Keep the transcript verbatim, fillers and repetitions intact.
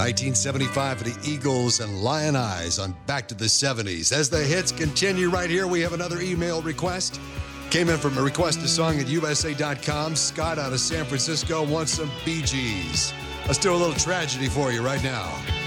nineteen seventy-five for the Eagles and Lion Eyes on Back to the seventies. As the hits continue right here, we have another email request. Came in from a request a song at U S A dot com. Scott out of San Francisco wants some Bee Gees. Let's do a little tragedy for you right now.